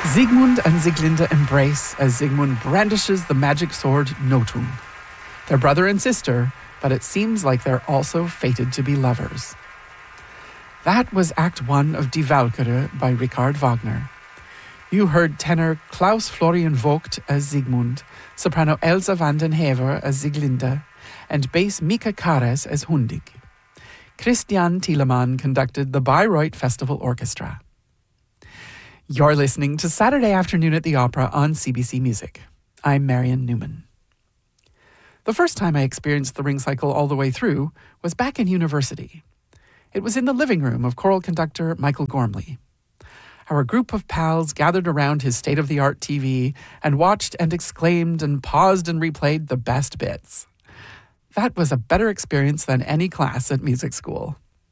Siegmund and Sieglinde embrace as Siegmund brandishes the magic sword Nothung. They're brother and sister, but it seems like they're also fated to be lovers. That was Act 1 of Die Walküre by Richard Wagner. You heard tenor Klaus Florian Vogt as Siegmund, soprano Elsa van den Hever as Sieglinde, and bass Mika Kares as Hundig. Christian Thielemann conducted the Bayreuth Festival Orchestra. You're listening to Saturday Afternoon at the Opera on CBC Music. I'm Marion Newman. The first time I experienced the Ring Cycle all the way through was back in university. It was in the living room of choral conductor Michael Gormley. Our group of pals gathered around his state-of-the-art TV and watched and exclaimed and paused and replayed the best bits. That was a better experience than any class at music school.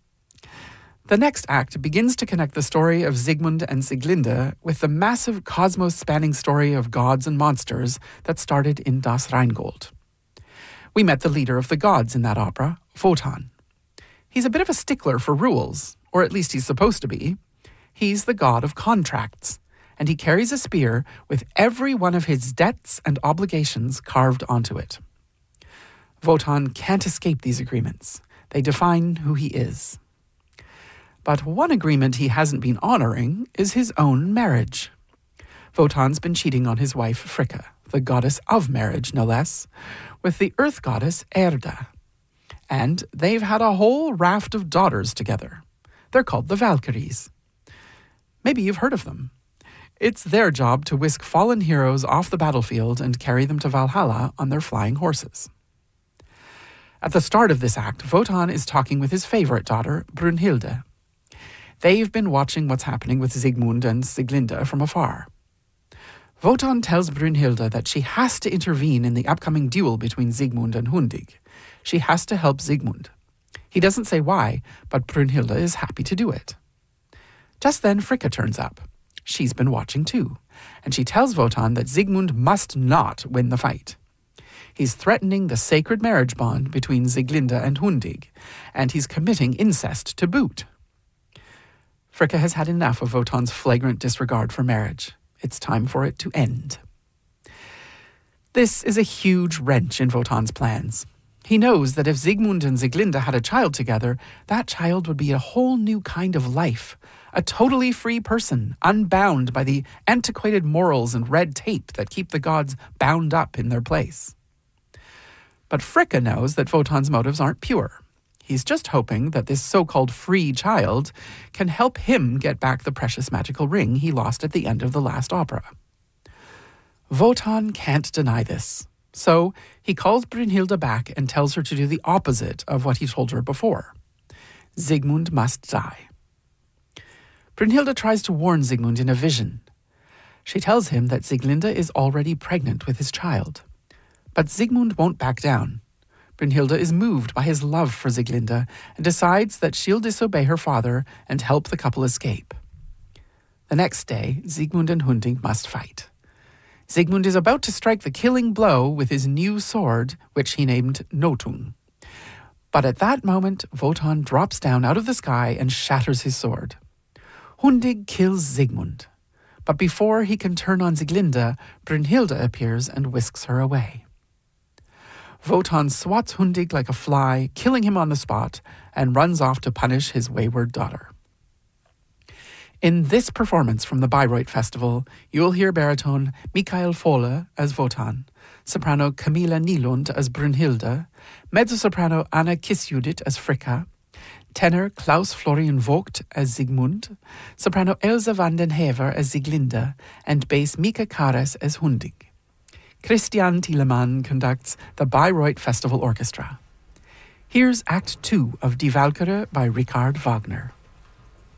The next act begins to connect the story of Siegmund and Sieglinde with the massive cosmos-spanning story of gods and monsters that started in Das Rheingold. We met the leader of the gods in that opera, Wotan. He's a bit of a stickler for rules, or at least he's supposed to be. He's the god of contracts, and he carries a spear with every one of his debts and obligations carved onto it. Wotan can't escape these agreements. They define who he is. But one agreement he hasn't been honoring is his own marriage. Wotan's been cheating on his wife Fricka, the goddess of marriage, no less, with the earth goddess Erda. And they've had a whole raft of daughters together. They're called the Valkyries. Maybe you've heard of them. It's their job to whisk fallen heroes off the battlefield and carry them to Valhalla on their flying horses. At the start of this act, Wotan is talking with his favorite daughter, Brunhilde. They've been watching what's happening with Siegmund and Sieglinde from afar. Wotan tells Brunhilde that she has to intervene in the upcoming duel between Siegmund and Hundig. She has to help Siegmund. He doesn't say why, but Brunhilde is happy to do it. Just then Fricka turns up. She's been watching too, and she tells Wotan that Siegmund must not win the fight. He's threatening the sacred marriage bond between Sieglinde and Hundig, and he's committing incest to boot. Fricka has had enough of Wotan's flagrant disregard for marriage. It's time for it to end. This is a huge wrench in Wotan's plans. He knows that if Siegmund and Sieglinde had a child together, that child would be a whole new kind of life, a totally free person, unbound by the antiquated morals and red tape that keep the gods bound up in their place. But Fricka knows that Wotan's motives aren't pure. He's just hoping that this so-called free child can help him get back the precious magical ring he lost at the end of the last opera. Wotan can't deny this, so he calls Brunhilde back and tells her to do the opposite of what he told her before. Siegmund must die. Brunhilde tries to warn Siegmund in a vision. She tells him that Sieglinde is already pregnant with his child. But Siegmund won't back down. Brunhilde is moved by his love for Sieglinde and decides that she'll disobey her father and help the couple escape. The next day, Siegmund and Hundig must fight. Siegmund is about to strike the killing blow with his new sword, which he named Nothung. But at that moment, Wotan drops down out of the sky and shatters his sword. Hundig kills Siegmund. But before he can turn on Sieglinde, Brunhilde appears and whisks her away. Wotan swats Hundig like a fly, killing him on the spot, and runs off to punish his wayward daughter. In this performance from the Bayreuth Festival, you'll hear baritone Michael Fohle as Wotan, soprano Camilla Nylund as Brunhilde, mezzo-soprano Anna Kissjudith as Fricka, tenor Klaus Florian Vogt as Siegmund, soprano Elsa van den Hever as Sieglinde, and bass Mika Kares as Hundig. Christian Thielemann conducts the Bayreuth Festival Orchestra. Here's Act 2 of Die Walküre by Richard Wagner.